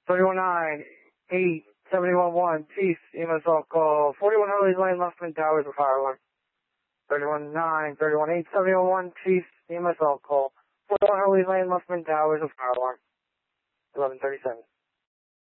31-9, 8, 71-1, Chief, EMS all call. 41 Hurley's Lane, Luftman Towers, with fire alarm. 31-9, 31-8, 71-1, Chief, EMS all call. 41 Hurley's Lane, Luftman Towers, with fire alarm. 1137.